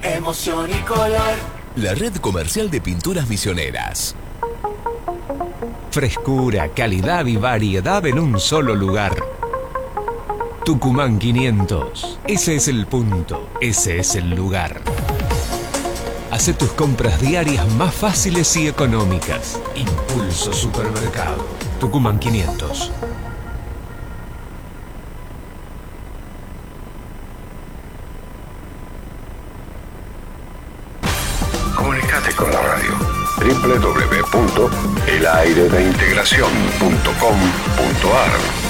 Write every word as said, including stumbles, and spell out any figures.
emoción y color. La red comercial de pinturas misioneras. Frescura, calidad y variedad en un solo lugar. Tucumán quinientos. Ese es el punto. Ese es el lugar. Hacé tus compras diarias más fáciles y económicas. Impulso Supermercado. Tucumán quinientos. Comunicate con la radio. doble u doble u doble u punto el aire de integración punto com punto a r